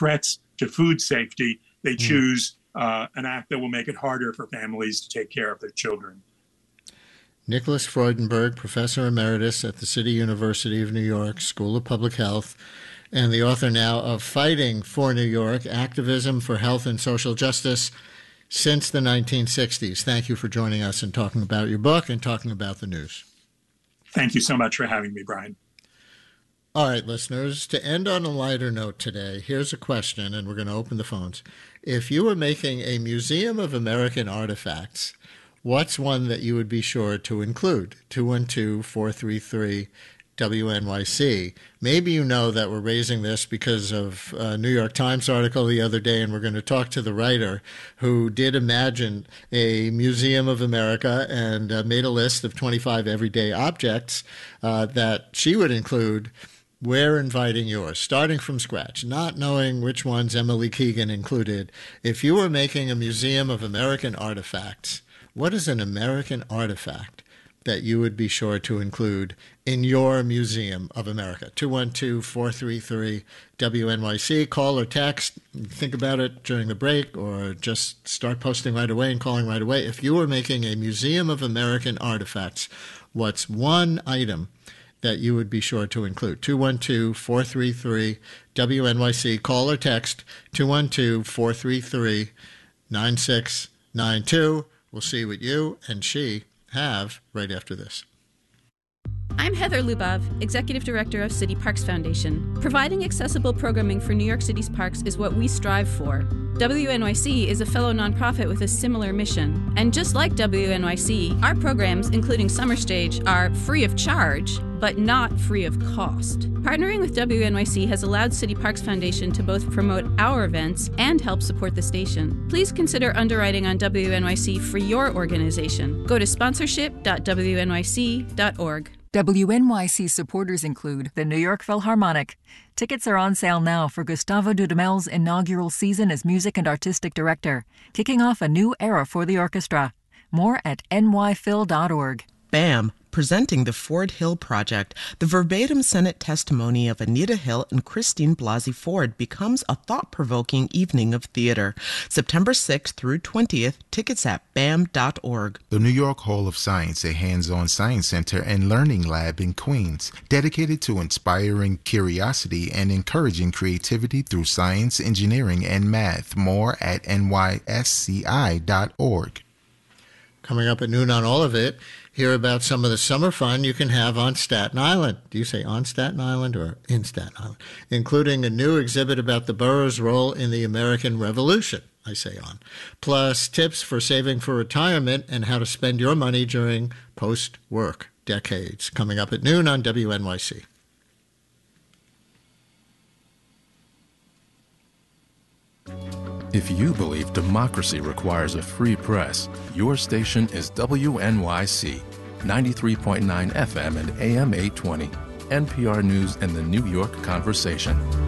threats to food safety, they choose an act that will make it harder for families to take care of their children. Nicholas Freudenberg, Professor Emeritus at the City University of New York School of Public Health, and the author now of Fighting for New York, Activism for Health and Social Justice since the 1960s. Thank you for joining us and talking about your book and talking about the news. Thank you so much for having me, Brian. All right, listeners, to end on a lighter note today, here's a question, and we're going to open the phones. If you were making a museum of American artifacts, what's one that you would be sure to include? 212-433-WNYC. Maybe you know that we're raising this because of a New York Times article the other day, and we're going to talk to the writer who did imagine a museum of America and made a list of 25 everyday objects that she would include. We're inviting yours, starting from scratch, not knowing which ones Emily Keegan included. If you were making a museum of American artifacts, what is an American artifact that you would be sure to include in your Museum of America? 212-433-WNYC. Call or text. Think about it during the break, or just start posting right away and calling right away. If you were making a Museum of American artifacts, what's one item that you would be sure to include? 212-433-WNYC. Call or text 212-433-9692. We'll see what you and she have right after this. I'm Heather Lubov, Executive Director of City Parks Foundation. Providing accessible programming for New York City's parks is what we strive for. WNYC is a fellow nonprofit with a similar mission. And just like WNYC, our programs, including Summer Stage, are free of charge, but not free of cost. Partnering with WNYC has allowed City Parks Foundation to both promote our events and help support the station. Please consider underwriting on WNYC for your organization. Go to sponsorship.wnyc.org. WNYC supporters include the New York Philharmonic. Tickets are on sale now for Gustavo Dudamel's inaugural season as music and artistic director, kicking off a new era for the orchestra. More at nyphil.org. BAM, presenting the Ford Hill Project. The verbatim Senate testimony of Anita Hill and Christine Blasey Ford becomes a thought-provoking evening of theater. September 6th through 20th, tickets at bam.org. The New York Hall of Science, a hands-on science center and learning lab in Queens, dedicated to inspiring curiosity and encouraging creativity through science, engineering, and math. More at nysci.org. Coming up at noon on All of It, hear about some of the summer fun you can have on Staten Island. Do you say on Staten Island or in Staten Island? Including a new exhibit about the borough's role in the American Revolution. I say on. Plus tips for saving for retirement and how to spend your money during post-work decades. Coming up at noon on WNYC. If you believe democracy requires a free press, your station is WNYC, 93.9 FM and AM 820, NPR News and the New York Conversation.